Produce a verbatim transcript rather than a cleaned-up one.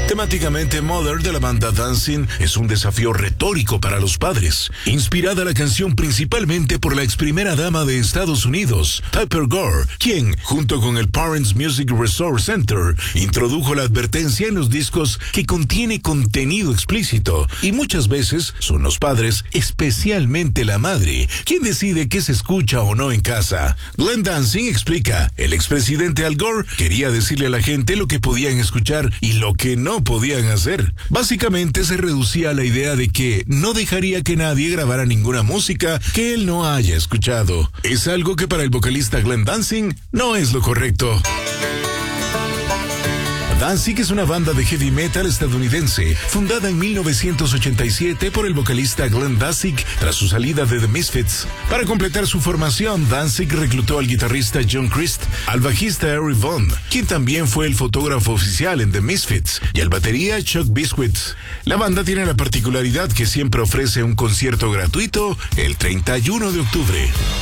Temáticamente, Mother de la banda Dancing es un desafío retórico para los padres, inspirada la canción principalmente por la ex primera dama de Estados Unidos, Piper Gore, quien, junto con el Parents Music Resource Center, introdujo la advertencia en los discos que contiene contenido explícito, y muchas veces son los padres, especialmente la madre, quien decide qué se escucha o no en casa. Glenn Danzig explica, el expresidente Al Gore quería decirle a la gente lo que podían escuchar y lo que no podían hacer. Básicamente se reducía a la idea de que no dejaría que nadie grabara ninguna música que él no haya escuchado. Es algo que para el vocalista Glenn Danzig no es lo correcto. Danzig es una banda de heavy metal estadounidense, fundada en mil novecientos ochenta y siete por el vocalista Glenn Danzig tras su salida de The Misfits. Para completar su formación, Danzig reclutó al guitarrista John Christ, al bajista Eric Vaughn, quien también fue el fotógrafo oficial en The Misfits, y al batería Chuck Biscuit. La banda tiene la particularidad que siempre ofrece un concierto gratuito el treinta y uno de octubre.